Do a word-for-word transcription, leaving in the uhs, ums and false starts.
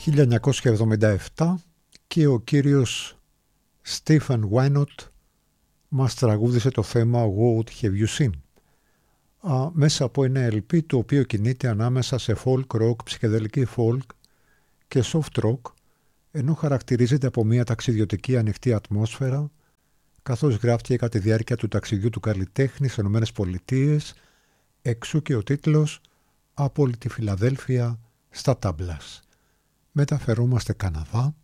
χίλια εννιακόσια εβδομήντα επτά και ο κύριος Στέφαν Βάινοτ μας τραγούδισε το θέμα What Have You Seen, Α, μέσα από ένα ελ πι το οποίο κινείται ανάμεσα σε folk rock, ψυχεδελική folk και soft rock, ενώ χαρακτηρίζεται από μια ταξιδιωτική ανοιχτή ατμόσφαιρα, καθώς γράφτηκε κατά τη διάρκεια του ταξιδιού του καλλιτέχνη στις Ηνωμένες Πολιτείες, εξού και ο τίτλος «Από τη Φιλαδέλφια στα Τάμπλας». Μεταφερόμαστε Καναδά,